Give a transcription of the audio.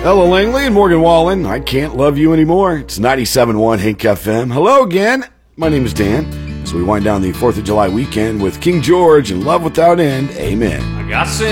Ella Langley and Morgan Wallen, I Can't Love You Anymore. It's 97.1 Hink FM. Hello again. My name is Dan. As we wind down the 4th of July weekend with King George and Love Without End. Amen. I got